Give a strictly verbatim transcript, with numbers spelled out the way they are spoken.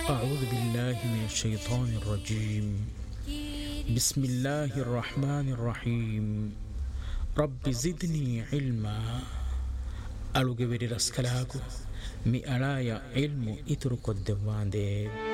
أعوذ بالله من الشيطان الرجيم. بسم الله الرحمن الرحيم. رب زدني علما. ألو جبري رسكلاكو مي ألايا علم إتركو الدواندي.